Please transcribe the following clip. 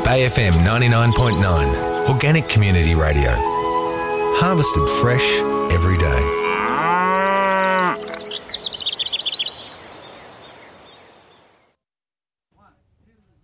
Bay FM 99.9, Organic Community Radio. Harvested fresh every day.